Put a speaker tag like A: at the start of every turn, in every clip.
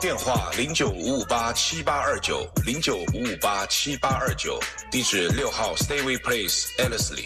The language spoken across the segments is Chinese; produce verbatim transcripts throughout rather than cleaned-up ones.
A: 电话零九五五八七八二九零九五五八七八二九，地址六号 Stayway Place Ellerslie。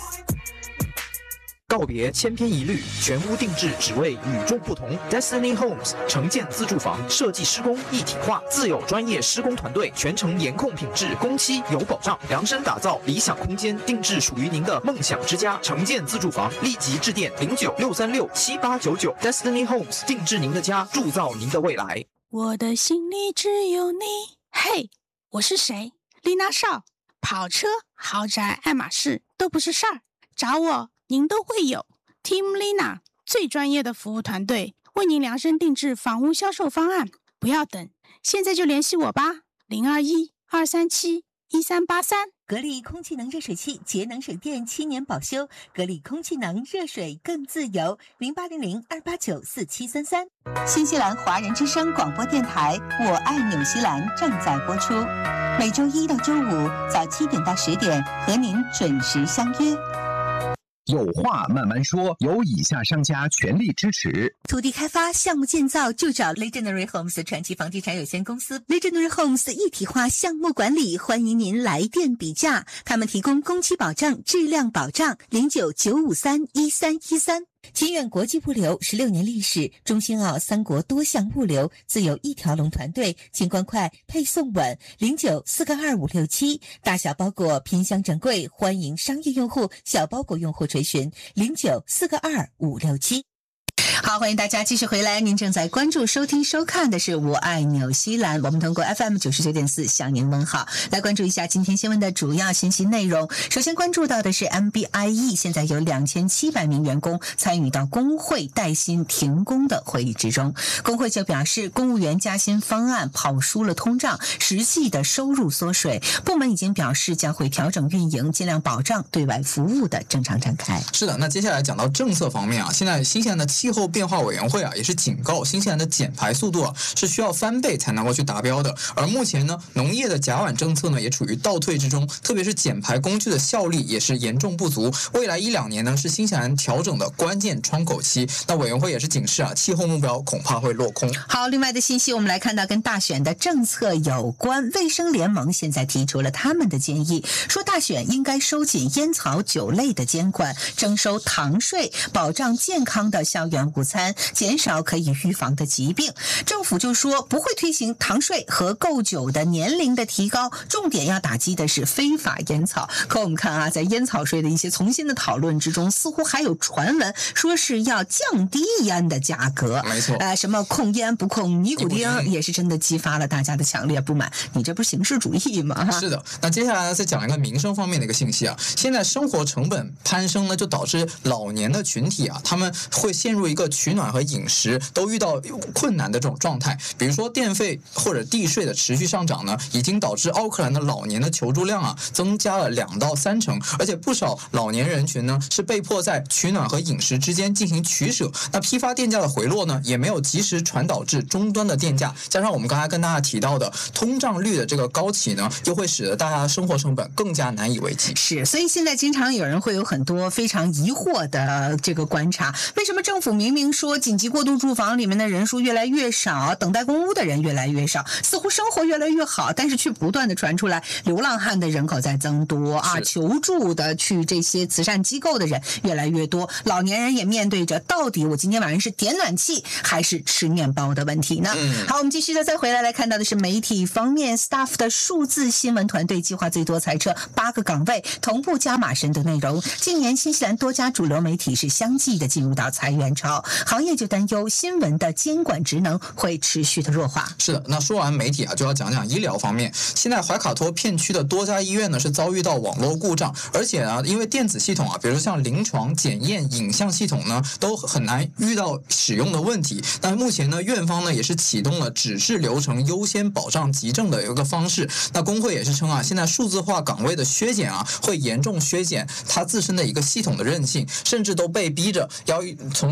B: 告别千篇一律，全屋定制，只为与众不同。Destiny Homes 承建自住房设计施工一体化，自有专业施工团队，全程严控品质，工期有保障，量身打造理想空间，定制属于您的梦想之家。承建自住房，立即致电零九六三六七八九九。Destiny Homes 定制您的家，铸造您的未来。
C: 我的心里只有你。嘿，我是谁？丽娜少。跑车、豪宅、爱马仕都不是事儿，找我您都会有。 Team Lina 最专业的服务团队，为您量身定制房屋销售方案。不要等，现在就联系我吧，零二一二三七一三八三。
D: 格力空气能热水器，节能省电，七年保修。格力空气能，热水更自由。零八零零二八九四七三三。新西兰华人之声广播电台《我爱纽西兰》正在播出，每周一到周五早七点到十点，和您准时相约。
E: 有话慢慢说，由以下商家全力支持。
D: 土地开发项目建造就找 Legendary Homes 传奇房地产有限公司。 Legendary Homes 一体化项目管理，欢迎您来电比价，他们提供工期保证、质量保障。零九九五三一三一三。金远国际物流十六年历史，中兴澳三国多项物流，自有一条龙团队，清关快，配送稳。零九四个二五六七，大小包裹偏乡整柜，欢迎商业用户、小包裹用户垂询。零九四个二五六七。好，欢迎大家继续回来，您正在关注、收听、收看的是我爱纽西兰，我们通过 F M 九十九点四向您问好。来关注一下今天新闻的主要信息内容。首先关注到的是 M B I E 现在有两千七百名员工参与到工会带薪停工的会议之中，工会就表示公务员加薪方案跑输了通胀，实际的收入缩水，部门已经表示将会调整运营，尽量保障对外服务的正常展开。
F: 是的，那接下来讲到政策方面啊，现在新西兰的气候变化委员会啊也是警告新西兰的减排速度啊是需要翻倍才能够去达标的。而目前呢，农业的甲烷政策呢也处于倒退之中，特别是减排工具的效力也是严重不足。未来一两年呢是新西兰调整的关键窗口期。那委员会也是警示啊，气候目标恐怕会落空。
D: 好，另外的信息我们来看到跟大选的政策有关，卫生联盟现在提出了他们的建议，说大选应该收紧烟草酒类的监管，征收糖税，保障健康的校园午餐，减少可以预防的疾病。政府就说不会推行糖税和购酒的年龄的提高，重点要打击的是非法烟草。可我们看啊，在烟草税的一些重新的讨论之中，似乎还有传闻说是要降低烟的价格。
F: 没错，
D: 呃，什么控烟不控尼古丁，也是真的激发了大家的强烈不满。你这不是形式主义吗？
F: 是的。那接下来呢，再讲一个民生方面的一个信息啊。现在生活成本攀升呢，就导致老年的群体啊，他们会陷入一个取暖和饮食都遇到困难的这种状态。比如说电费或者地税的持续上涨呢，已经导致奥克兰的老年的求助量啊增加了两到三成，而且不少老年人群呢是被迫在取暖和饮食之间进行取舍。那批发电价的回落呢，也没有及时传导至终端的电价，加上我们刚才跟大家提到的通胀率的这个高企呢，又会使得大家的生活成本更加难以为继。
D: 是，所以现在经常有人会有很多非常疑惑的这个观察，为什么政府明明说紧急过渡住房里面的人数越来越少，等待公屋的人越来越少，似乎生活越来越好，但是却不断的传出来流浪汉的人口在增多啊，求助的去这些慈善机构的人越来越多，老年人也面对着到底我今天晚上是点暖气还是吃面包的问题呢？嗯、好，我们继续的再回来来看到的是媒体方面 ，staff 的数字新闻团队计划最多裁撤八个岗位，同步加码深度内容。近年新西兰多家主流媒体是相继的进入到裁员潮，行业就担忧新闻的监管职能会持续的弱化。
F: 是的，那说完媒体啊，就要讲讲医疗方面。现在怀卡托片区的多家医院呢是遭遇到网络故障，而且呢，因为电子系统啊，比如说像临床检验、影像系统呢，都很难遇到使用的问题。那目前呢，院方呢也是启动了指示流程优先保障急症的一个方式。那工会也是称啊，现在数字化岗位的削减啊，会严重削减它自身的一个系统的韧性，甚至都被逼着要从这个电子系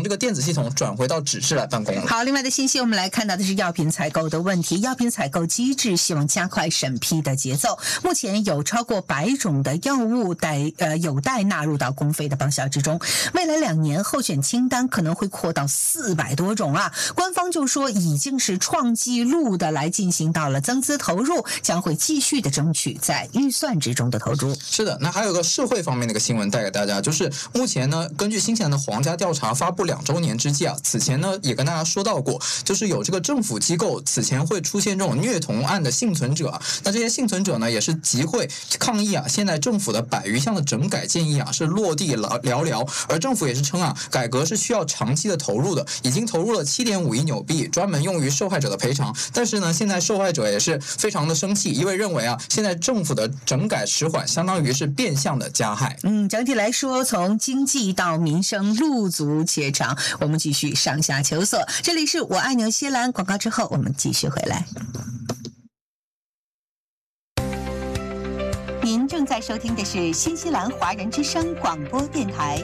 F: 系统转回到纸质来办公了。
D: 好，另外的信息我们来看到的是药品采购的问题，药品采购机制希望加快审批的节奏。目前有超过百种的药物待呃有待纳入到公费的报销之中，未来两年候选清单可能会扩到四百多种啊。官方就说已经是创纪录的来进行到了增资投入，将会继续的争取在预算之中的投入。
F: 是的，那还有个社会方面的一个新闻带给大家，就是目前呢，根据新西兰的皇家调查发布两周年之际啊，此前呢也跟大家说到过，就是有这个政府机构此前会出现这种虐童案的幸存者啊，那这些幸存者呢也是集会抗议啊，现在政府的百余项的整改建议啊是落地寥寥，而政府也是称啊，改革是需要长期的投入的，已经投入了 七点五亿纽币，专门用于受害者的赔偿。但是呢，现在受害者也是非常的生气，因为认为啊，现在政府的整改迟缓，相当于是变相的加害。
D: 嗯，整体来说，从经济到民生，路足且长。我们继续上下求索。这里是我爱纽西兰，广告之后我们继续回来。您正在收听的是新西兰华人之声广播电台。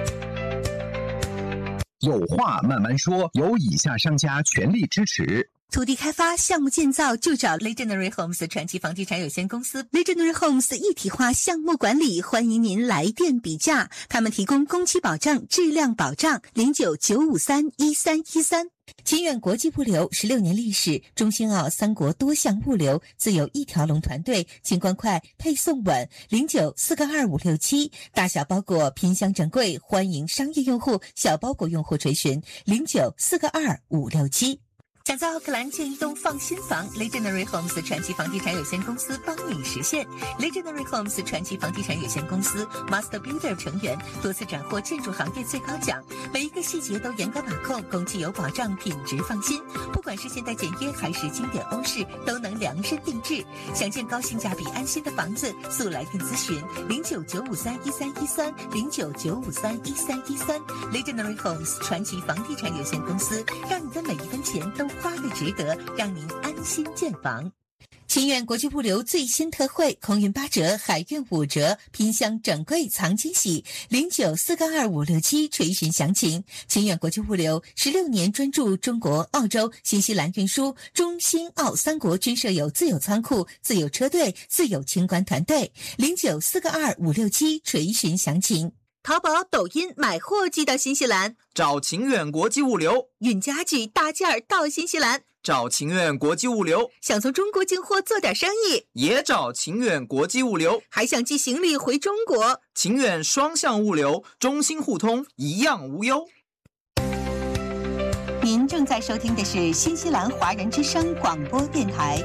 E: 有话慢慢说，由以下商家全力支持。
D: 土地开发项目建造就找 Legendary Homes 传奇房地产有限公司 Legendary Homes 一体化项目管理，欢迎您来电比价，他们提供工期保障、质量保障，零九九五三一三一三。清远国际物流十六年历史，中兴澳三国多项物流，自有一条龙团队，清关快，配送稳，零九四个二五六七，大小包裹拼箱整柜，欢迎商业用户、小包裹用户垂询，零九四个二五六七。想在奥克兰建一栋放心房 ，Legendary Homes 传奇房地产有限公司帮你实现。Legendary Homes 传奇房地产有限公司 Master Builder 成员，多次斩获建筑行业最高奖，每一个细节都严格把控，工期有保障，品质放心。不管是现代简约还是经典欧式，都能量身定制。想建高性价比安心的房子，速来电咨询零九九五三一三一三零九九五三一三一三。Legendary Homes 传奇房地产有限公司，让你的每一分钱都花个值得，让您安心建房。清远国际物流最新特惠，空运八折，海运五折，拼箱整柜藏惊喜，零九四个二五六七垂询详情。清远国际物流十六年专注中国、澳洲、新西兰运输，中新澳三国均设有自有仓库、自有车队、自有清关团队，零九四个二五六七垂询详情。淘宝、抖音买货寄到新西兰，
G: 找晴远国际物流；
D: 运家具大件儿到新西兰，
G: 找晴远国际物流；
D: 想从中国进货做点生意，
G: 也找晴远国际物流；
D: 还想寄行李回中国，
G: 晴远双向物流，中新互通，一样无忧。
D: 您正在收听的是新西兰华人之声广播电台。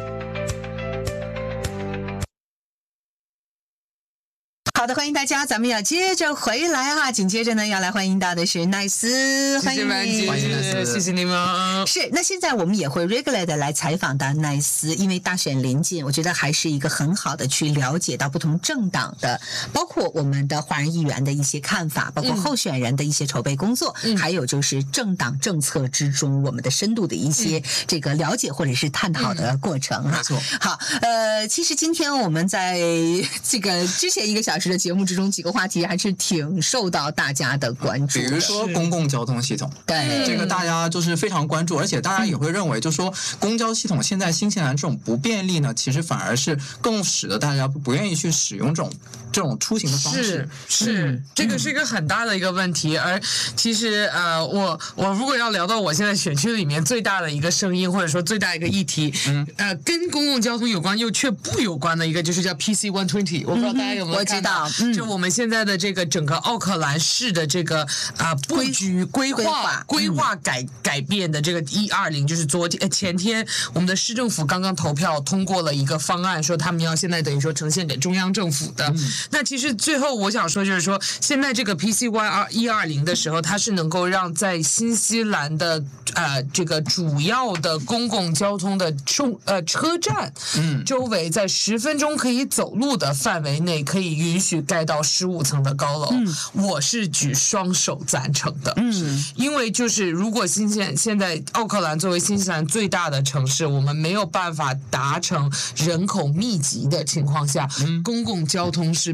D: 好的，欢迎大家，咱们要接着回来哈。紧接着呢，要来欢迎到的是奈斯，欢迎你，
F: 欢迎奈斯，
H: 谢谢你们。
D: 是，那现在我们也会 regular 的来采访到奈斯，因为大选临近，我觉得还是一个很好的去了解到不同政党的，包括我们的华人议员的一些看法，包括候选人的一些筹备工作，嗯、还有就是政党政策之中我们的深度的一些这个了解或者是探讨的过程哈。
F: 没错。
D: 好，呃，其实今天我们在这个之前一个小时的节目之中，几个话题还是挺受到大家的关注的，
F: 比如说公共交通系统，
D: 对
F: 这个大家就是非常关注，而且大家也会认为，就是说公交系统现在新西兰这种不便利呢，其实反而是更使得大家不愿意去使用这种这种出行的方式。
H: 是是、嗯，这个是一个很大的一个问题。而其实呃，我我如果要聊到我现在选区里面最大的一个声音，或者说最大一个议题，嗯，呃，跟公共交通有关又却不有关的一个，就是叫 P C 一百二十，我不知道大家有没有看到。
D: 我知道。嗯、
H: 就我们现在的这个整个奥克兰市的这个啊、呃、布局规划规划改、嗯、改变的这个一二零，就是昨天前天我们的市政府刚刚投票通过了一个方案，说他们要现在等于说呈现给中央政府的。嗯、那其实最后我想说就是说，现在这个 P C Y 一二零的时候，它是能够让在新西兰的呃这个主要的公共交通的中呃车站，嗯，周围在十分钟可以走路的范围内，可以允许盖到十五层的高楼。嗯，我是举双手赞成的。嗯，因为就是如果新西兰现在奥克兰作为新西兰最大的城市，我们没有办法达成人口密集的情况下，嗯、公共交通是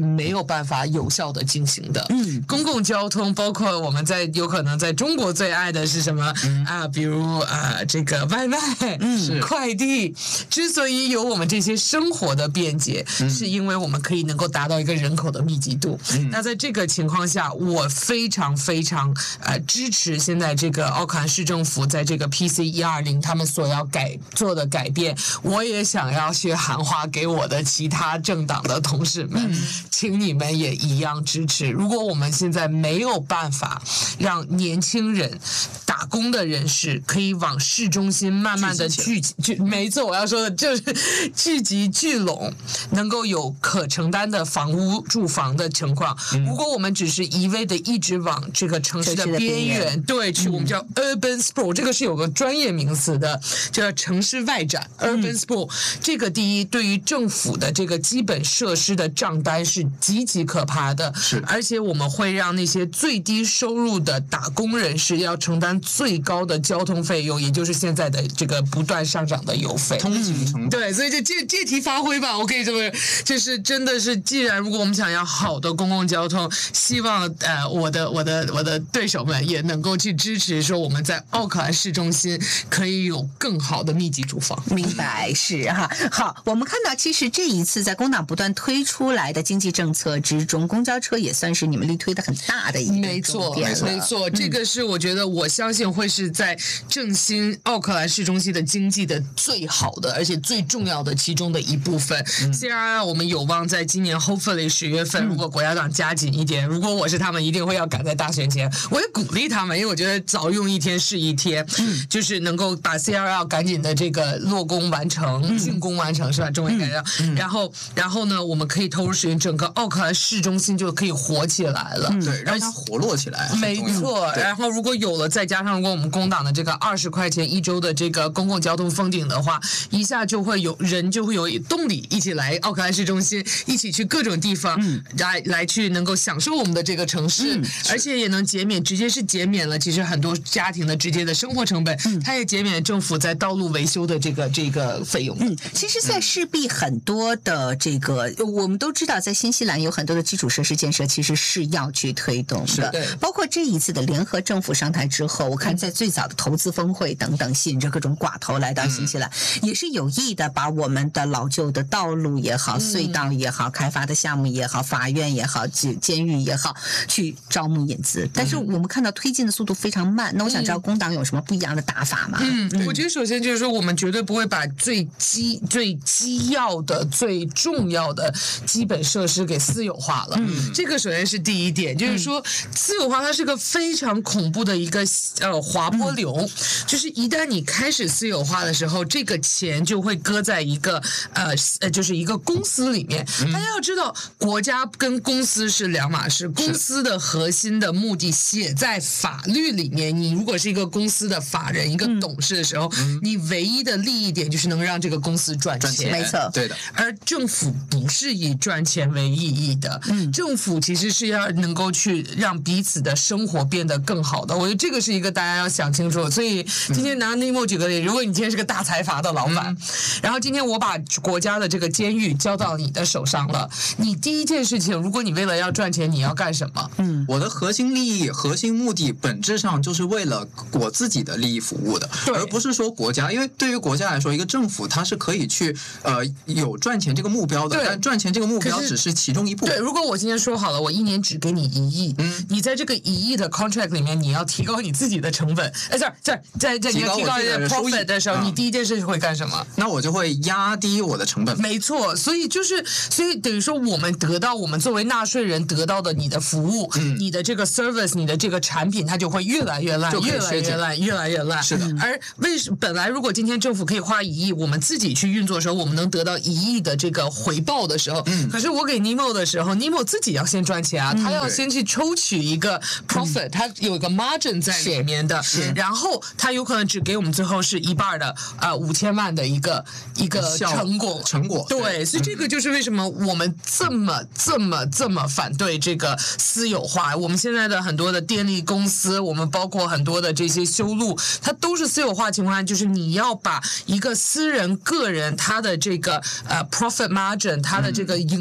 H: 没有办法有效的进行的。嗯，公共交通包括我们在有可能在中国最爱的是什么、嗯、啊？比如啊这个外卖、嗯、快递，之所以有我们这些生活的便捷、嗯，是因为我们可以能够达到一个人口的密集度。嗯、那在这个情况下，我非常非常呃支持现在这个奥克兰市政府在这个 P C 一二零他们所要改做的改变。我也想要学喊话给我的其他政党的同事们、嗯，请你们也一样支持。如果我们现在没有办法让年轻人、打工的人士可以往市中心慢慢的聚集，聚没错，我要说的就是聚集聚拢，能够有可承担的房屋住房的情况。嗯、如果我们只是一味的一直往这个城市的边缘，对，去我们叫 urban sprawl，、嗯、这个是有个专业名词的，叫城市外展、嗯、urban sprawl。这个第一，对于政府的这个基本设施的账单是极其可怕的，是，而且我们会让那些最低收入的打工人士要承担最高的交通费用，也就是现在的这个不断上涨的油费、
F: 通勤成本。
H: 对，所以就借借题发挥吧，我可以这么，就是真的是，既然如果我们想要好的公共交通，希望呃我的我的我的对手们也能够去支持，说我们在奥克兰市中心可以有更好的密集住房。
D: 明白，是哈。好，我们看到其实这一次在工党不断推出来的经济政策之中，公交车也算是你们力推的很大的一个
H: 没错，没错，没错，这个是我觉得我相信会是在振兴奥克兰市中心的经济的最好的，而且最重要的其中的一部分。嗯、C R I 我们有望在今年 hopefully 十月份，如果国家党加紧一点，如果我是他们，一定会要赶在大选前。我也鼓励他们，因为我觉得早用一天是一天，嗯、就是能够把 C R I 赶紧的这个落工完成、嗯、竣工完成，是吧？中文改掉、嗯。然后，然后呢，我们可以投入使用，整个奥克兰市中心就可以活起来了，
F: 嗯、对，让它活络起来。
H: 没错。然后，如果有了，再加上如果我们工党的这个二十块钱一周的这个公共交通封顶的话，一下就会有人就会有动力一起来奥克兰市中心，一起去各种地方，嗯、来来去能够享受我们的这个城市，嗯、而且也能减免，直接是减免了其实很多家庭的直接的生活成本，嗯、它也减免政府在道路维修的这个这个费用。
D: 嗯，其实，在势必很多的这个，我们都知道，在新西兰有很多的基础设施建设，其实是要去推动的。
H: 对，
D: 包括这一次的联合政府上台之后，我看在最早的投资峰会等等，吸引着各种寡头来到新西兰，嗯、也是有意的把我们的老旧的道路也好、隧道也好、开发的项目也好、法院也好、监狱也好，去招募引资。但是我们看到推进的速度非常慢。那我想知道工党有什么不一样的打法吗？
H: 嗯，嗯我觉得首先就是说，我们绝对不会把最基最基要的、最重要的基本设施给私有化了。嗯，这个首先是第一点，就是说私有化它是个非常恐怖的一个呃滑坡流，嗯、就是一旦你开始私有化的时候，这个钱就会搁在一个呃呃就是一个公司里面。嗯、大家要知道，国家跟公司是两码事，公司的核心的目的写在法律里面。你如果是一个公司的法人、一个董事的时候，嗯、你唯一的利益点就是能让这个公司赚钱，
D: 没错，
F: 对的。
H: 而政府不是以赚钱为意义的，嗯，政府其实是要能够去让彼此的生活变得更好的。我觉得这个是一个大家要想清楚。所以今天拿 Nemo 举个例，如果你今天是个大财阀的老板，嗯、然后今天我把国家的这个监狱交到你的手上了，你第一件事情，如果你为了要赚钱，你要干什么？
F: 嗯，我的核心利益、核心目的，本质上就是为了我自己的利益服务的，而不是说国家。因为对于国家来说，一个政府它是可以去呃有赚钱这个目标的，但赚钱这个目标只是其中一部分。
H: 对，如果我今天说好了，我一年只给你一亿，嗯，你在这个一亿的 contract 里面，你要提高你自己的成本，哎，在在在在你要提高你的 profit 的时候，你第一件事会干什么？
F: 那我就会压低我的成本。
H: 没错，所以就是所以等于说，我们得到我们作为纳税人得到的你的服务，嗯、你的这个 service， 你的这个产品，它就会越来越烂，越来越烂，越来越烂。
F: 是的。
H: 而为什本来如果今天政府可以花一亿，我们自己去运作的时候，我们能得到一亿的这个回报的时候，嗯、可是我给 Nemo 的时候 ，Nemo 自己要先赚钱啊，嗯、他要先去抽取一个 profit，、嗯、他有一个 margin 在里面的，然后他有可能只给我们最后是一半的啊五千万的一个一个成果
F: 成果。
H: 对，对所以这个就是为什么我们这么这么这么反对这个私有化。我们现在的很多的电力公司，我们包括很多的这些修路，它都是私有化情况下，就是你要把一个私人个人他的这个呃 profit margin， 他的这个盈利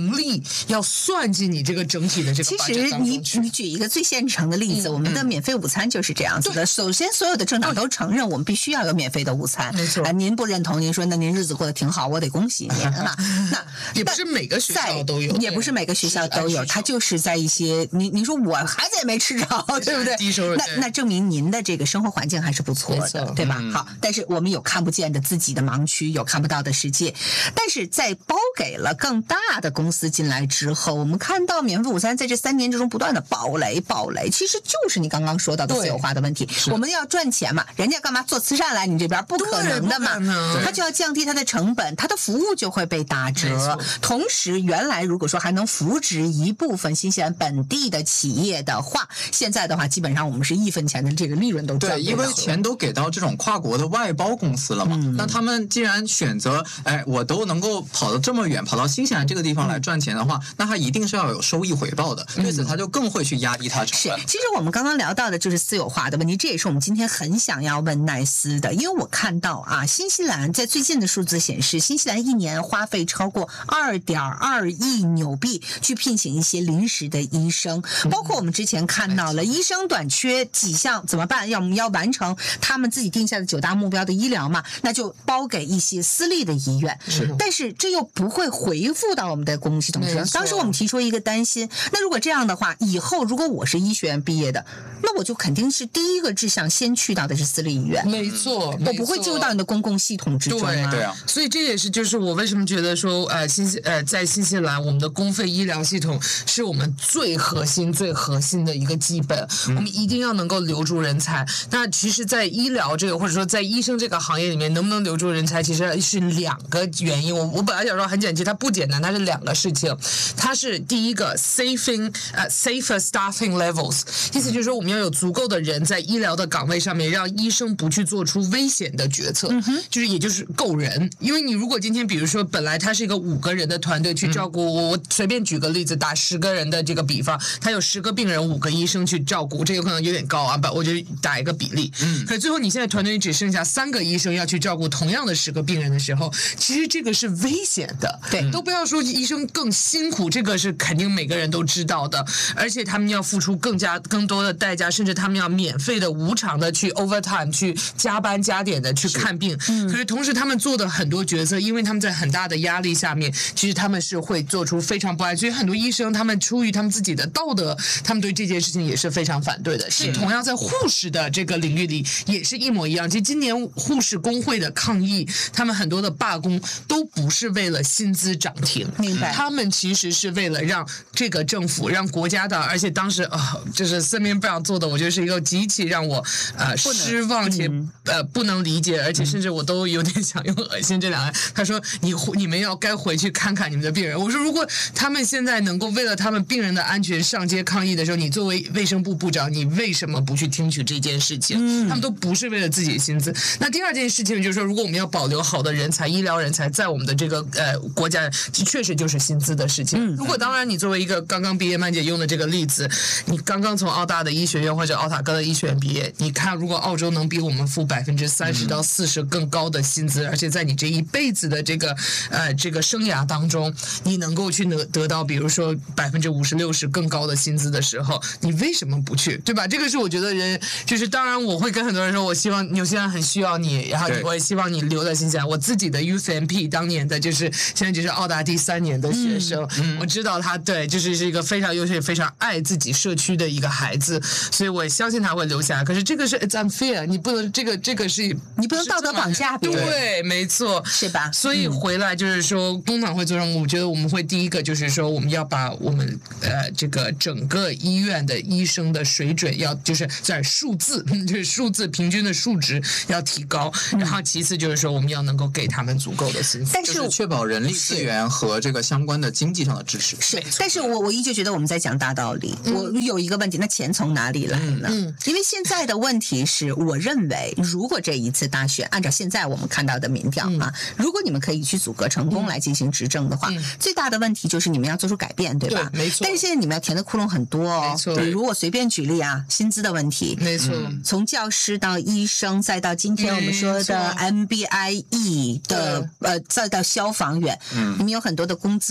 H: 要算进你这个整体的这个。
D: 其实你你举一个最现成的例子，嗯、我们的免费午餐就是这样子的。首先，所有的政党都承认我们必须要有免费的午餐。
H: 没错。
D: 啊，您不认同，您说那您日子过得挺好，我得恭喜您啊。那
H: 也不是每个学校都有，
D: 也不是每个学校都有，它就是在一些您您说我孩子也没吃着，对不对？
H: 低收入。
D: 那那证明您的这个生活环境还是不错的，对吧？嗯、好，但是我们有看不见的自己的盲区，有看不到的世界。但是在包给了更大的公司进来之后，我们看到免费午餐在这三年之中不断的爆雷爆雷，其实就是你刚刚说到的私有化的问题。我们要赚钱嘛，人家干嘛做慈善来你这边？不可能的嘛，他就要降低他的成本，他的服务就会被打折。同时，原来如果说还能扶植一部分新西兰本地的企业的话，现在的话基本上我们是一分钱的这个利润都赚不到。
F: 对，因为钱都给到这种跨国的外包公司了嘛。嗯、那他们既然选择，哎，我都能够跑得这么远，跑到新西兰这个地方来赚钱的话，嗯、那他一定是要有收益回报的。对此，他就更会去压低他成本。
D: 是，其实我们刚刚聊到的就是私有化的问题，这也是我们今天很想要问奈斯的，因为我看到啊，新西兰在最近的数字显示，新西兰一年花费超过二点二亿纽币去聘请一些临时的医生，包括我们之前看到了医生短缺几项怎么办？要我们要完成他们自己定下的九大目标的医疗嘛，那就包给一些私立的医院，是，但是这又不会回复到我们的公共系统上。当时我们提出一个担心，那如果这样的话，以后如果我是医学院毕业的，那我就肯定是第一个志向先去到的是私立医院，
H: 没错，
D: 我不会进入到你的公共系统之中啊。
F: 对啊，
H: 所以这也是就是我为什么觉得说，呃，新西呃在新西兰我们的公费医疗系统是我们最核心、最核心的一个基本，嗯、我们一定要能够留住人才。那其实，在医疗这个或者说在医生这个行业里面，能不能留住人才，其实是两个原因。我我本来想说很简单，它不简单，它是两个事情。它是第一个 saving 呃 safer staffing levels， 意思就是说我们要有足够的人在医疗的岗位上面，让医生不去做出危险的决策，嗯、就是也就是够人。因为你如果今天比如说本来他是一个五个人的团队去照顾，嗯、我随便举个例子，打十个人的这个比方，他有十个病人，五个医生去照顾，这有可能有点高啊，我就打一个比例。嗯，可是最后你现在团队只剩下三个医生要去照顾同样的十个病人的时候，其实这个是危险的。
D: 对，
H: 都不要说医生更辛苦，这个是肯定每个人都知道的，而且他们要付出更加更多的代价，甚至他们要免费的无偿的去 overtime 去加班加点的去看病。嗯，可是同时他们做的很多决策，因为他们在很大的压力下面，其实他们是会做出非常不安，所以很多医生他们出于他们自己的道德，他们对这件事情也是非常反对的。是同样在护士的这个领域里也是一模一样。其实今年护士工会的抗议，他们很多的罢工都不是为了薪资涨停，
D: 明白？
H: 他们其实是为了让这个政府、让国家的，而且当时啊、呃，就是森林布朗做的，我觉得是一个极其让我呃失望且、嗯、呃不能理解，而且甚至我都有点想用恶心这两个。他说你你们要该回去看看你们的病人。我说如果他们现在能够为了他们病人的安全上街抗议的时候，你作为卫生部部长，你为什么不去听取这件事情？嗯、他们都不是为了自己的薪资。那第二件事情就是说，如果我们要保留好的人才、医疗人才在我们的这个呃国家，确实就是薪资的事情。嗯、如果当然你作为一个刚刚毕业，曼姐用的这个例子，你刚刚从澳大的医学院或者奥塔哥的医学院毕业，你看如果澳洲能比我们付百分之三十到四十更高的薪资，而且在你这一辈子的这个呃这个生涯当中，你能够去得得到比如说百分之五十六十更高的薪资的时候，你为什么不去？对吧？这个是我觉得人就是当然我会跟很多人说，我希望纽西兰很需要你，然后我也希望你留在新西兰。我自己的 U C M P 当年的就是现在就是澳大第三年的学生，嗯、我知道他对就是是一个非常优秀、非常爱自己社区的一个孩子，所以我相信他会留下来。可是这个是 it's unfair， 你不能这个这个是
D: 你不能道德绑架别人，
H: 对，没错，
D: 是吧？
H: 所以回来就是说，工党会做任务，我觉得我们会第一个就是说，我们要把我们呃这个整个医院的医生的水准要就是在数字，就是数字平均的数值要提高，然后其次就是说我们要能够给他们足够的薪资，
D: 但是
F: 就是确保人力资源和这个相关的经济上的支持。
D: 是，但是我我依旧觉得我们在讲大道理。嗯、我有一个问题，那钱从哪里来呢？嗯，因为现在的问题是，我认为如果这一次大选按照现在我们看到的民调啊，嗯、如果你们可以去组阁成功来进行执政的话，嗯、最大的问题就是你们要做出改变，对吧？
H: 对，没错。
D: 但是现在你们要填的窟窿很多哦，
H: 没错。
D: 比如我随便举例啊，薪资的问题，
H: 没错。
D: 嗯、从教师到医生，再到今天我们说的 M B I E 的呃，再到消防员，嗯、你们有很多的工资需要去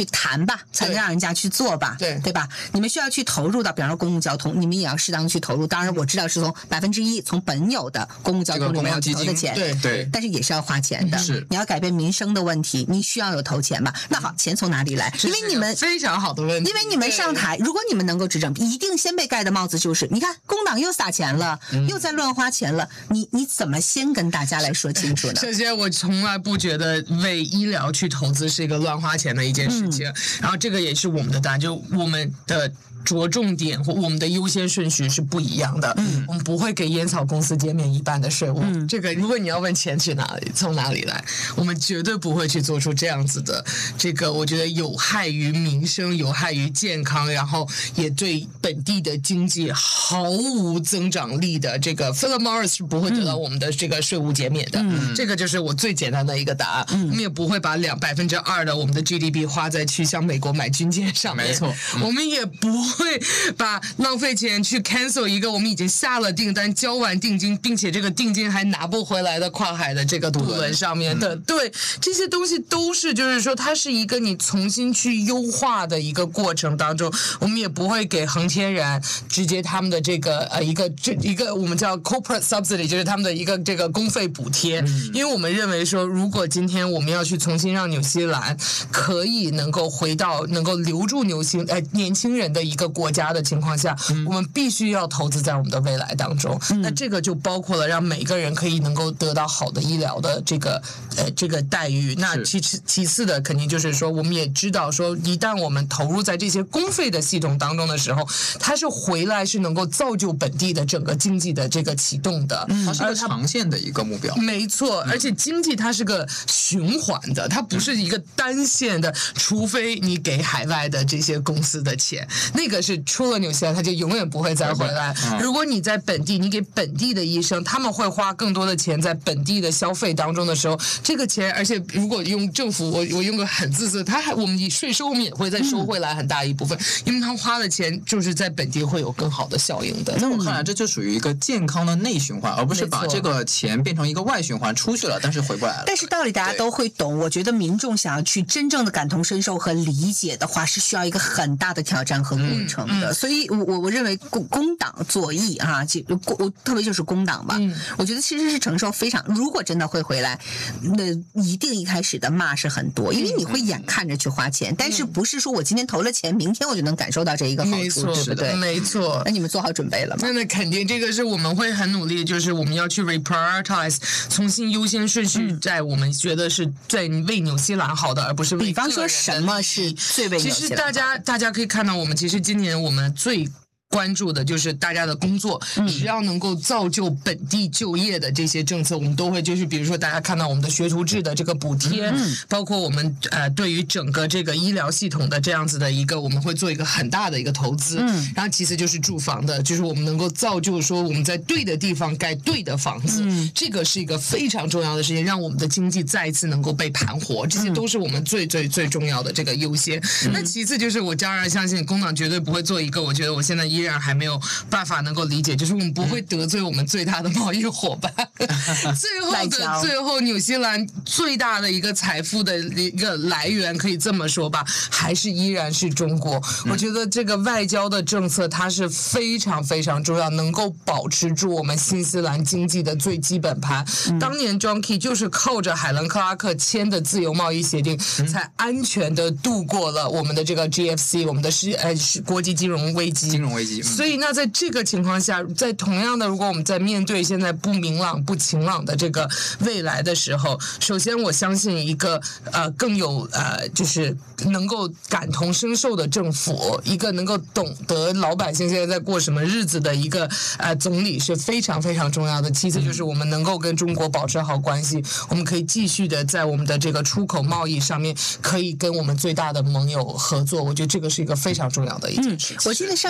D: 谈吧，才能让人家去做吧，
H: 对
D: 对吧？你们需要去投入到，比方说公共交通，你们也要适当的去投入。当然我知道是从百分之一从本有的公共交通里面要投的钱，
H: 对
F: 对，
D: 但是也是要花钱的。
F: 是，
D: 你要改变民生的问题，你需要有投钱吧？那好，钱从哪里来？因为你们
H: 非常好的问题，
D: 因为你们上台，如果你们能够执政，一定先被盖的帽子就是，你看工党又撒钱了，
H: 嗯、
D: 又在乱花钱了，你你怎么先跟大家来说清楚呢？
H: 首先，我从来不觉得为医疗去投资是一个乱花钱的一件事情，嗯、然后这个也是我们的答案，就我们的着重点或我们的优先顺序是不一样的。嗯，我们不会给烟草公司减免一半的税务。嗯，这个如果你要问钱去哪里，从哪里来，我们绝对不会去做出这样子的。这个我觉得有害于民生，有害于健康，然后也对本地的经济毫无增长力的。这个 Philip Morris 是不会得到我们的这个税务减免的。嗯，这个就是我最简单的一个答案。嗯，我们也不会把两百分之二的我们的 G D P 花在去向美国买军舰上面。
F: 没错，
H: 嗯、我们也不会把浪费钱去 cancel 一个我们已经下了订单、交完定金，并且这个定金还拿不回来的跨海的这个渡轮上面的。嗯、对，这些东西都是就是说，它是一个你重新去优化的一个过程当中，我们也不会给恒天然直接他们的这个呃一个这一个我们叫 corporate subsidy， 就是他们的一个这个公费补贴，嗯、因为我们认为说，如果今天我们要去重新让纽西兰可以能够回到能够留住纽西呃年轻人的一个国家的情况下，嗯、我们必须要投资在我们的未来当中。嗯、那这个就包括了让每个人可以能够得到好的医疗的这个呃这个待遇。那其次其次的肯定就是说，我们也知道说，一旦我们投入在这些公费的系统当中的时候，它是回来是能够造就本地的整个经济的这个启动的。
F: 嗯、它是个长线的一个目标。
H: 没错，而且经济它是个循环的，它不是一个单线的，除非你给海外的这些公司的钱，那个是出了纽西兰它就永远不会再回来。嗯、如果你在本地，你给本地的医生，他们会花更多的钱在本地的消费当中的时候，这个钱，而且如果用政府，我我用个很自私，他还我们以税收我们也会再收回来很大一部分，嗯、因为他花的钱就是在本地会有更好的效应的。
F: 在我看来，这就属于一个健康的内循环，而不是把这个钱变成一个外循环出去了，但是回不来了。
D: 但是道理大家都会懂，我觉得民众想要去真正的感同身受和理解的话，是需要一个很大的挑战和过程的。嗯嗯、所以我，我我认为工工党左翼啊，我特别就是工党吧，嗯、我觉得其实是承受非常，如果真的会回来，那一定一开始的骂是很多，因为你会眼看着去花钱，嗯、但是不是说我今天投了钱，明天我就能感受到这一个好处，对不对？
H: 没错。
D: 那你们做好准备了吗？
H: 那那肯定，这个是我们会很努力，就是我们要去 reprioritize， 重新优先顺序，在我们觉得是在为纽西兰好的，而不是为
D: 比方说什么是最为纽西兰好的？
H: 其实大家大家可以看到，我们其实今年我们最关注的就是大家的工作，只要能够造就本地就业的这些政策，我们都会就是比如说大家看到我们的学徒制的这个补贴，嗯、包括我们呃对于整个这个医疗系统的这样子的一个，我们会做一个很大的一个投资。嗯、然后其次就是住房的，就是我们能够造就说我们在对的地方盖对的房子，嗯、这个是一个非常重要的事情，让我们的经济再一次能够被盘活，这些都是我们最最最重要的这个优先。嗯、那其次就是我当然相信工党绝对不会做一个，我觉得我现在依然还没有办法能够理解，就是我们不会得罪我们最大的贸易伙伴。最后的最后，纽西兰最大的一个财富的一个来源，可以这么说吧，还是依然是中国。嗯、我觉得这个外交的政策它是非常非常重要，能够保持住我们新西兰经济的最基本盘。嗯、当年 John Key 就是靠着海伦克拉克签的自由贸易协定，嗯、才安全的度过了我们的这个 G F C， 我们的是呃国际金融危机。
F: 金融危机。嗯、
H: 所以那在这个情况下，在同样的，如果我们在面对现在不明朗、不晴朗的这个未来的时候，首先我相信一个呃更有呃就是能够感同身受的政府，一个能够懂得老百姓现在在过什么日子的一个呃总理是非常非常重要的。其次就是我们能够跟中国保持好关系，我们可以继续的在我们的这个出口贸易上面可以跟我们最大的盟友合作。我觉得这个是一个非常重要的一件事情。
D: 嗯、我记得上一次有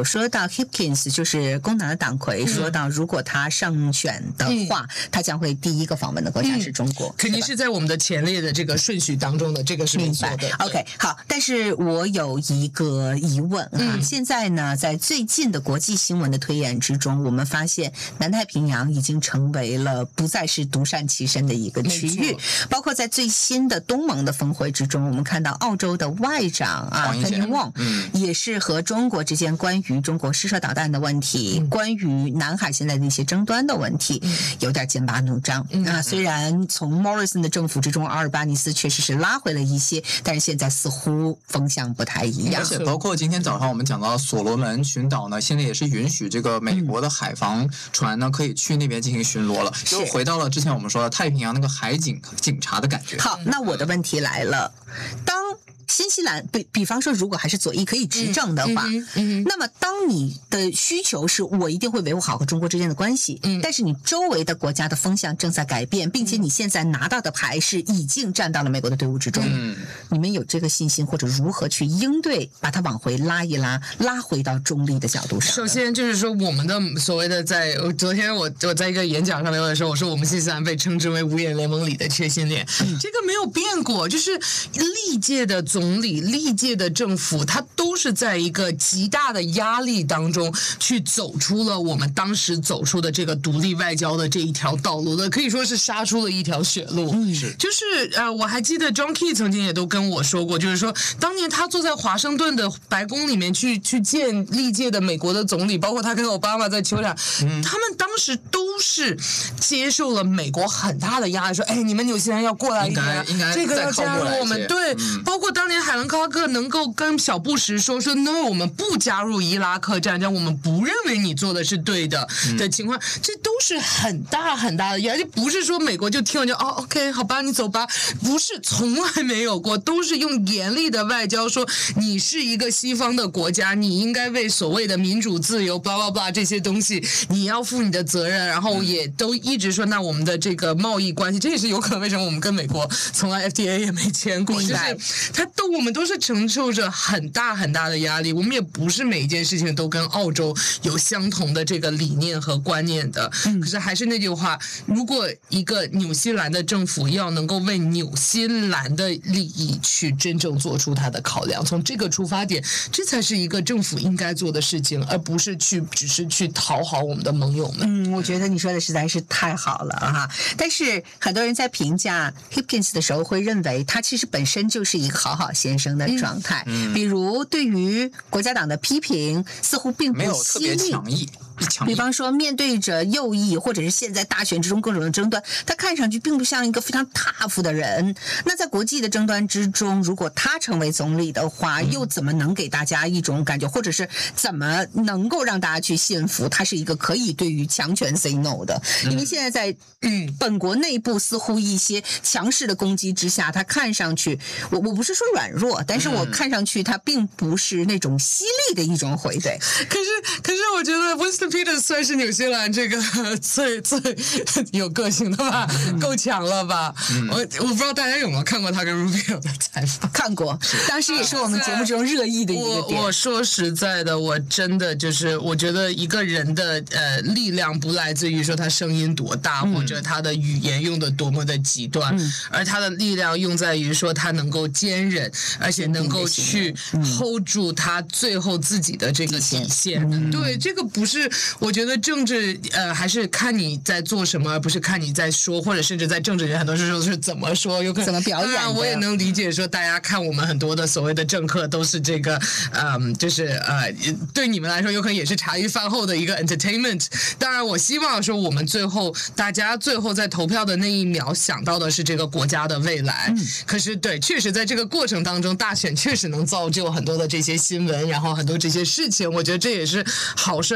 D: 说到 Hipkins， 就是工党的党魁，嗯、说到如果他上选的话，嗯、他将会第一个访问的国家是中国，嗯、
H: 肯定是在我们的前列的这个顺序当中的，这个是没错的。
D: OK， 好，但是我有一个疑问啊，嗯、现在呢，在最近的国际新闻的推演之中，我们发现南太平洋已经成为了不再是独善其身的一个区域，包括在最新的东盟的峰会之中，我们看到澳洲的外长啊 Penny Wong，嗯、也是和中国之间关于中国试射导弹的问题，嗯、关于南海现在的一些争端的问题，嗯、有点剑拔弩张，嗯、啊。虽然从 Morrison 的政府之中，阿尔巴尼斯确实是拉回了一些，但是现在似乎风向不太一样。
F: 而且包括今天早上我们讲到所罗门群岛呢，现在也是允许这个美国的海防船呢可以去那边进行巡逻了，又回到了之前我们说的太平洋那个海警警察的感觉。
D: 好，那我的问题来了，当新西兰比比方说如果还是左翼可以执政的话，嗯嗯嗯、那么当你的需求是我一定会维护好和中国之间的关系，嗯、但是你周围的国家的风向正在改变，并且你现在拿到的牌是已经站到了美国的队伍之中，嗯、你们有这个信心或者如何去应对，把它往回拉一拉，拉回到中立的角度上？
H: 首先就是说我们的所谓的在昨天我我在一个演讲上面的时候，我说我们新西兰被称之为五眼联盟里的缺心脸，嗯、这个没有变过，就是历届的总理、历届的政府，他都是在一个极大的压力当中去走出了我们当时走出的这个独立外交的这一条道路的，可以说是杀出了一条血路。嗯，是，就是呃，我还记得 John Key 曾经也都跟我说过，就是说当年他坐在华盛顿的白宫里面去去见历届的美国的总理，包括他跟奥巴马在球场，嗯、他们当时都是接受了美国很大的压力，说，哎，你们纽西兰要过来一点，这个要加入我们，对，嗯、包括当年海伦克拉克能够跟小布什说说 no， 我们不加入伊拉克战争，我们不认为你做的是对的、嗯、的情况，这都是很大很大的压力，不是说美国就听了就哦 OK 好吧你走吧，不是，从来没有过，都是用严厉的外交说你是一个西方的国家，你应该为所谓的民主自由 blah blah blah 这些东西你要负你的责任，然后也都一直说那我们的这个贸易关系，这也是有可能为什么我们跟美国从来 F T A 也没签过，就是他都我们都是承受着很大很大的压力，我们也不是每一件事情都跟澳洲有相同的这个理念和观念的、嗯、可是还是那句话，如果一个纽西兰的政府要能够为纽西兰的利益去真正做出它的考量，从这个出发点，这才是一个政府应该做的事情，而不是去只是去讨好我们的盟友们。
D: 嗯，我觉得你说的实在是太好了哈。但是很多人在评价 Hipkins 的时候会认为他其实本身就是一个好好先生的状态、嗯嗯、比如对于国家党的批评似乎并不
F: 没有特别强硬，
D: 比方说面对着右翼或者是现在大选之中各种的争端，他看上去并不像一个非常 tough 的人，那在国际的争端之中，如果他成为总理的话、嗯、又怎么能给大家一种感觉，或者是怎么能够让大家去信服他是一个可以对于强权 say no 的、嗯、因为现在在、嗯、本国内部似乎一些强势的攻击之下，他看上去我我不是说软弱，但是我看上去他并不是那种犀利的一种回怼。
H: 可是可是我觉得 Winston Peters 算是纽西兰这个最最有个性的吧、嗯、够强了吧、嗯、我我不知道大家有没有看过他跟 Rubio 的采访。
D: 看过，当时也是我们节目中热议的一个点。
H: 我我说实在的，我真的就是我觉得一个人的呃力量不来自于说他声音多大、嗯、或者他的语言用的多么的极端、嗯、而他的力量用在于说他能够坚忍，而且能够去 hold 住他最后自己的这个底线、嗯、对，这个不是，我觉得政治呃还是看你在做什么，而不是看你在说，或者甚至在政治人很多时候是怎么说，有可能
D: 怎么表演。当然
H: 我也能理解说大家看我们很多的所谓的政客都是这个嗯就是呃对你们来说有可能也是茶余饭后的一个 entertainment， 当然我希望说我们最后大家最后在投票的那一秒想到的是这个国家的未来、嗯、可是对，确实在这个过程当中大选确实能造就很多的这些新闻，然后很多这些事情，我觉得这也是好事，就大家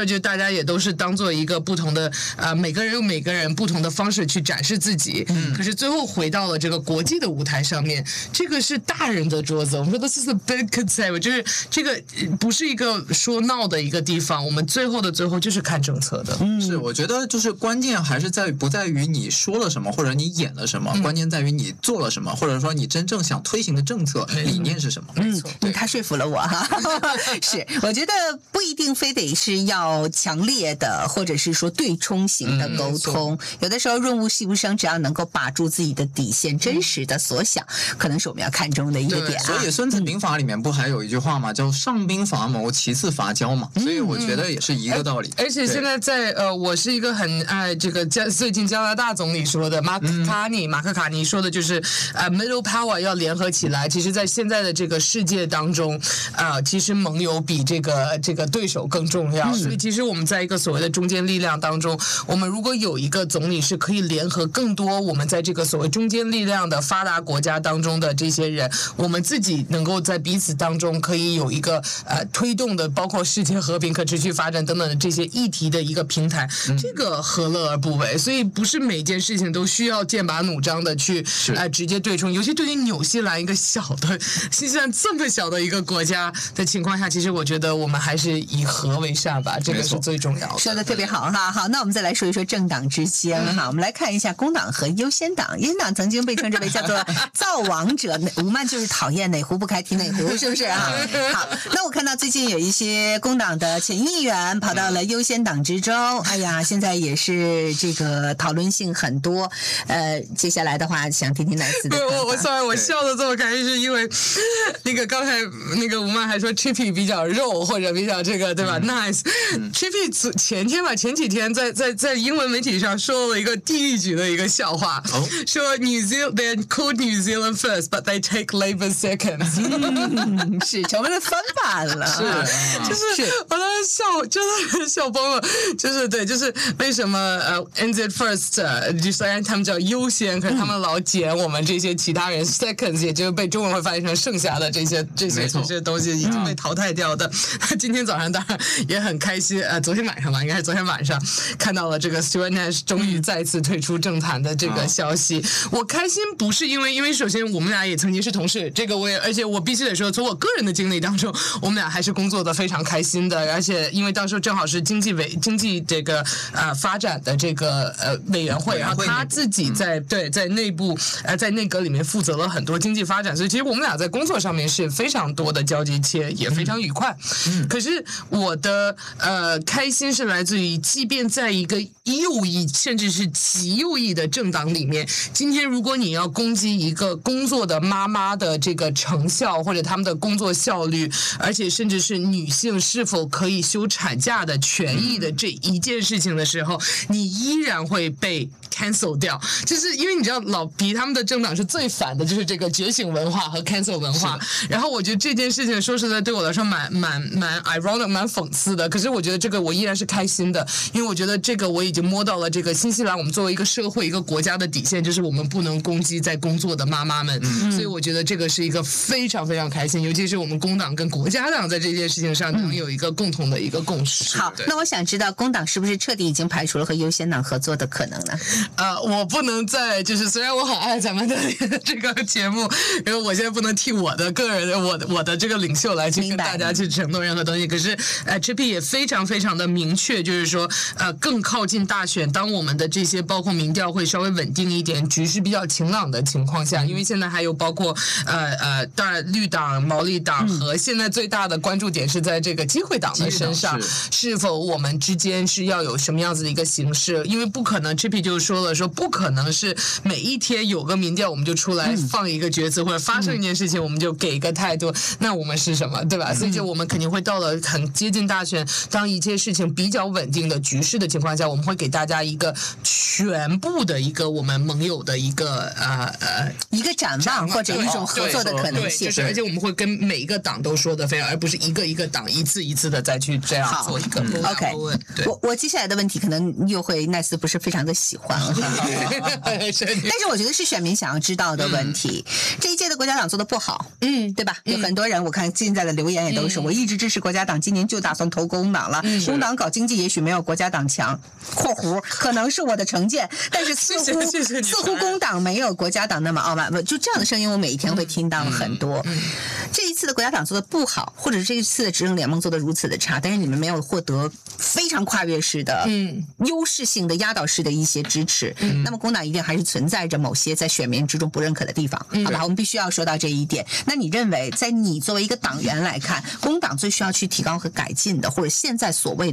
H: 也都是当做一个不同的呃，每个人有每个人不同的方式去展示自己。嗯，可是最后回到了这个国际的舞台上面，这个是大人的桌子。我们说的是 big concept， 就是这个不是一个说闹的一个地方。我们最后的最后就是看政策的。
F: 嗯，是，我觉得就是关键还是在于不在于你说了什么或者你演了什么，嗯、关键在于你做了什么，或者说你真正想推行的政策理念是什么。
D: 没错，嗯，他说服了我哈。是，我觉得不一定非得是要强烈的，或者是说对冲型的沟通，嗯、有的时候润物细无声，只要能够把住自己的底线，真实的所想，可能是我们要看重的一个点啊。
F: 所以《孙子兵法》里面不还有一句话吗？叫上兵伐谋，其次伐交嘛。所以我觉得也是一个道理。
H: 而且现在在呃，我是一个很爱这个加最近加拿大总理说的马克卡尼，嗯、马克卡尼说的就是呃 ，middle power 要联合起来。其实，在现在的这个世界当中，呃，其实盟友比这个这个对手更重要。嗯、所以，其实我们在一个所谓的中坚力量当中，我们如果有一个总理是可以联合更多我们在这个所谓中坚力量的发达国家当中的这些人，我们自己能够在彼此当中可以有一个呃推动的，包括世界和平、可持续发展等等的这些议题的一个平台，嗯、这个何乐而不为？所以不是每件事情都需要剑拔弩张的去呃直接对冲，尤其对于纽西兰一个小的新西兰这么小的一个国家的情况下，其实我觉得我们还是以和为善吧，这个是最重要的。
D: 说的特别好哈。好，那我们再来说一说政党之间哈，嗯、我们来看一下工党和优先党。优先党曾经被称之为叫做造王者，吴曼就是讨厌哪壶不开提哪壶，是不是啊？好，那我看到最近有一些工党的前议员跑到了优先党之中，哎呀，现在也是这个讨论性很多。呃，接下来的话，想听听来自的。
H: 我我 sorry， 我笑的这么开心，是因为那个刚才那个吴曼还说 Chippy 比较肉或者比较这个对吧、嗯、？Nice。Chippy
F: 嗯、
H: 前天吧，前几天在在在英文媒体上说了一个地狱级的一个笑话，哦、说 New Zealand they called New Zealand first, but they take Labour second
D: 嗯。是成为了翻版了，
H: 是，就是我当时笑，真的笑崩了。就是对，就是为什么呃 N Z first， 呃，虽然他们叫优先，可是他们老捡我们这些其他人 seconds， 也就是被中文会翻译成剩下的这些这些这些东西已经被淘汰掉的。嗯、今天早上当然也很开心，呃，昨天晚上吧，应该是昨天晚上看到了这个 Stuart Nash 终于再次退出政坛的这个消息。嗯、我开心不是因为，因为首先我们俩也曾经是同事，这个我也，而且我必须得说，从我个人的经历当中，我们俩还是工作的非常开心的，而且因为当时正好是经济委经济这个呃发展的这个呃委员会，然后他自己在、嗯、对在内部呃在内阁里面负责了很多经济发展，所以其实我们俩在工作上面是非常多的交集，且也非常愉快。嗯、可是我的呃开心是来自于，即便在一个右翼甚至是极右翼的政党里面，今天如果你要攻击一个工作的妈妈的这个成效或者他们的工作效率，而且甚至是女性是否可以休产假的权益的这一件事情的时候，你依然会被 cancel 掉，就是因为你知道老皮他们的政党是最反的，就是这个觉醒文化和 cancel 文化。然后我觉得这件事情说实在对我来说蛮蛮蛮 ironic 蛮讽刺的，可是我觉得这个我依然是开心的，因为我觉得这个我已经摸到了这个新西兰我们作为一个社会一个国家的底线，就是我们不能攻击在工作的妈妈们。嗯、所以我觉得这个是一个非常非常开心，尤其是我们工党跟国家党在这件事情上能有一个共同的一个共识。
D: 好，那我想知道工党是不是彻底已经排除了和优先党合作的可能呢？
H: 呃，我不能再就是虽然我很爱咱们的这个节目，因为我现在不能替我的个人我的我的这个领袖来去跟大家去承诺任何东西，可是呃 Chippy 也非常非常的明确，就是说呃更靠近大选，当我们的这些包括民调会稍微稳定一点，局势比较晴朗的情况下，因为现在还有包括呃呃当然绿党、毛利党和现在最大的关注点是在这个机会党的身上，是否我们之间是要有什么样子的一个形式？因为不可能 Chippy 就说了说不可能是每一天有个民调我们就出来放一个决策，或者发生一件事情我们就给一个态度，那我们是什么，对吧？所以就我们肯定会到了很接近大选，当一切事情比较稳定的局势的情况下，我们会给大家一个全部的一个我们盟友的一个呃呃
D: 一个展望或者一种合作的可能性，
H: 就是而且我们会跟每一个党都说的非常，而不是一个一个党一次一次的再去这样做一个。
D: 嗯、OK， 我我接下来的问题可能又会奈斯不是非常的喜欢了，但是我觉得是选民想要知道的问题。嗯、这一届的国家党做的不好，嗯，对吧？有很多人我看现在的留言也都是，嗯、我一直支持国家党，今年就打算投工党了。嗯、工党搞经济也许没有国家党强（括弧可能是我的成见），但是似乎
H: 谢谢谢谢
D: 似乎工党没有国家党那么傲慢。就这样的声音，我每一天会听到很多。
H: 嗯嗯、
D: 这一次的国家党做的不好，或者是这一次的执政联盟做的如此的差，但是你们没有获得非常跨越式的、嗯、优势性的压倒式的一些支持。嗯、那么工党一定还是存在着某些在选民之中不认可的地方，嗯、好吧？我们必须要说到这一点。那你认为，在你作为一个党员来看，工党最需要去提高和改进的，或者现在所谓的